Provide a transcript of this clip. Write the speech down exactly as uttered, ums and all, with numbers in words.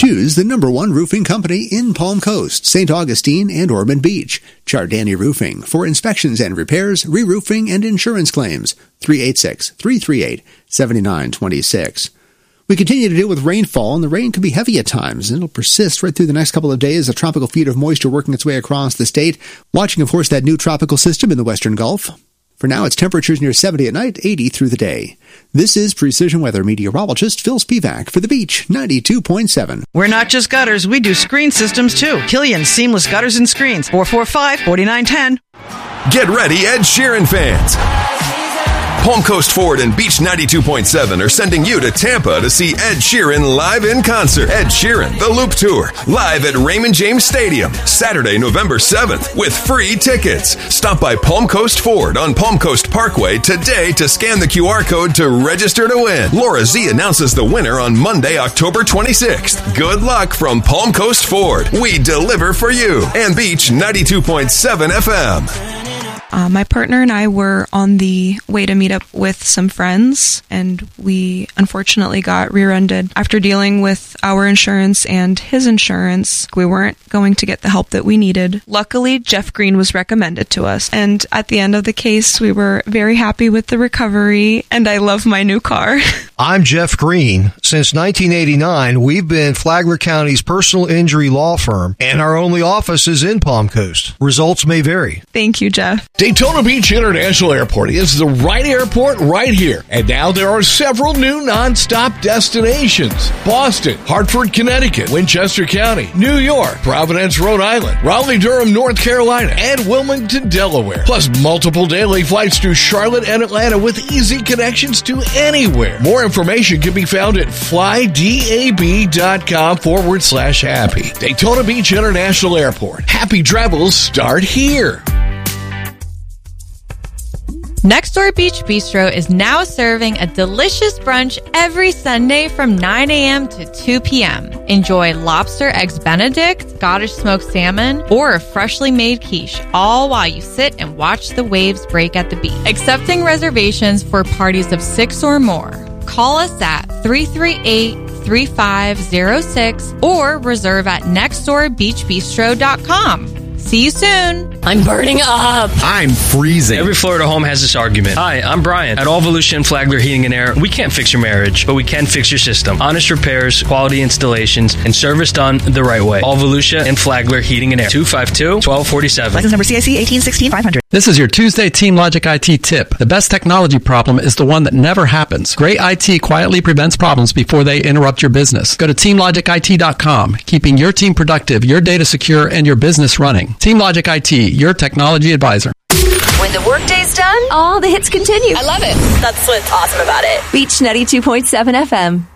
Choose the number one roofing company in Palm Coast, Saint Augustine, and Ormond Beach. Chardani Roofing for inspections and repairs, re-roofing, and insurance claims. three eight six, three three eight, seven nine two six. We continue to deal with rainfall, and the rain can be heavy at times, and it'll persist right through the next couple of days, a tropical feed of moisture working its way across the state. Watching, of course, that new tropical system in the western Gulf. For now, it's temperatures near seventy at night, eighty through the day. This is Precision Weather meteorologist Phil Spivak for the Beach ninety-two point seven. We're not just gutters, we do screen systems too. Killian Seamless Gutters and Screens, four four five, four nine one zero. Get ready, Ed Sheeran fans. Palm Coast Ford and Beach ninety-two point seven are sending you to Tampa to see Ed Sheeran live in concert. Ed Sheeran, The Loop Tour, live at Raymond James Stadium, Saturday, November seventh, with free tickets. Stop by Palm Coast Ford on Palm Coast Parkway today to scan the Q R code to register to win. Laura Z announces the winner on Monday, October twenty-sixth. Good luck from Palm Coast Ford. We deliver for you. And Beach ninety-two point seven F M. Uh, my partner and I were on the way to meet up with some friends, and we unfortunately got rear-ended. After dealing with our insurance and his insurance, we weren't going to get the help that we needed. Luckily, Jeff Green was recommended to us, and at the end of the case, we were very happy with the recovery, and I love my new car. I'm Jeff Green. Since nineteen eighty-nine, we've been Flagler County's personal injury law firm, and our only office is in Palm Coast. Results may vary. Thank you, Jeff. Daytona Beach International Airport is the right airport right here. And now there are several new non-stop destinations. Boston, Hartford, Connecticut, Winchester County, New York, Providence, Rhode Island, Raleigh-Durham, North Carolina, and Wilmington, Delaware. Plus multiple daily flights to Charlotte and Atlanta with easy connections to anywhere. More information can be found at flydab.com forward slash happy. Daytona Beach International Airport. Happy travels start here. Next Door Beach Bistro is now serving a delicious brunch every Sunday from nine a.m. to two p.m. Enjoy lobster eggs Benedict, Scottish smoked salmon, or a freshly made quiche, all while you sit and watch the waves break at the beach. Accepting reservations for parties of six or more. Call us at three three eight, three five zero six or reserve at next door beach bistro dot com. See you soon. I'm burning up. I'm freezing. Every Florida home has this argument. Hi, I'm Brian. At All Volusia and Flagler Heating and Air, we can't fix your marriage, but we can fix your system. Honest repairs, quality installations, and service done the right way. All Volusia and Flagler Heating and Air. two five two, one two four seven. License number C I C eighteen sixteen five hundred. This is your Tuesday Team Logic I T tip. The best technology problem is the one that never happens. Great I T quietly prevents problems before they interrupt your business. Go to team logic I T dot com, keeping your team productive, your data secure, and your business running. Team Logic I T, your technology advisor. When the workday's done, all the hits continue. I love it. That's what's awesome about it. Beach ninety-two point seven F M.